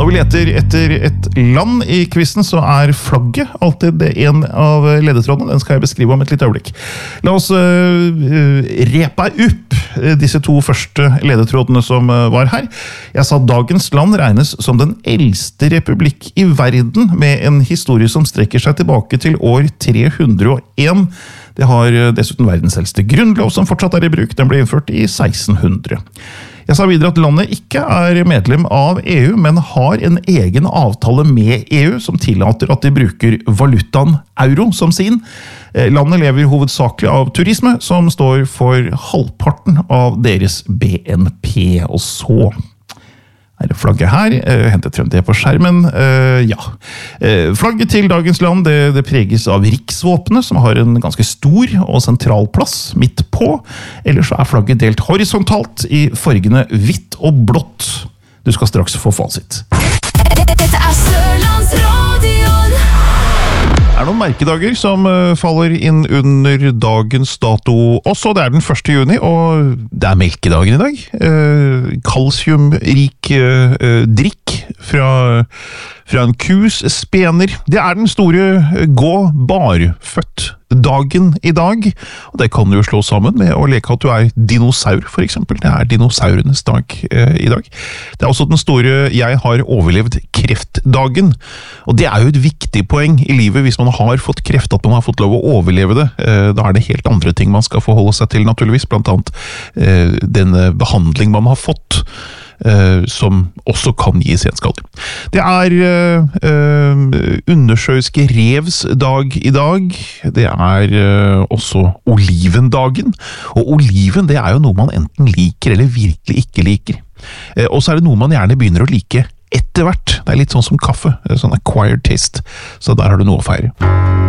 Når vi leter etter et land I quizen, så flagget alltid en av ledetrådene. Den skal jeg beskrive om et litt øyeblikk. La oss repe opp disse to første ledetrådene som var her. Jeg sa dagens land regnes som den eldste republikk I verden, med en historie som strekker seg tilbake til år 301. Det har dessuten verdens eldste grunnlov som fortsatt I bruk. Den ble innført I 1600. Jeg sa videre at landet ikke medlem av EU, men har en egen avtale med EU som tillater at de bruker valutaen euro som sin. Landet lever hovedsakelig av turisme, som står for halvparten av deres BNP. Og så det flagget her, hentet frem det på skjermen, ja. Flagget til dagens land, det preges av riksvåpenet, som har en ganske stor og sentral plass midt på. Ellers så flagget delt horisontalt I fargene hvitt og blått. Du skal straks få fasit. Dette Sørlandsradion. Det noen merkedager som faller inn under dagens dato også. Det den 1. juni, og det melkedagen I dag. Kalsiumrik drikk fra en kus spener. Det den store gå barfødt dagen I dag, og det kan du jo slå sammen med å leke at du dinosaur, for eksempel. Det dinosaurenes dag I dag. Det også den store jeg har overlevd kreftdagen, og det jo et viktig poeng I livet hvis man har fått kreft, at man har fått lov å overleve det. Da det helt andre ting man skal forholde seg til, naturligvis, blant annet denne behandling man har fått, som også kan gi senskader. Det undersjøiske revs dag I dag. Det også olivendagen. Og oliven, det jo noe man enten liker eller virkelig ikke liker. Og så det noe man gjerne begynner å like etter hvert. Det litt sånn som kaffe, sånn acquired taste. Så der har du noe å feire.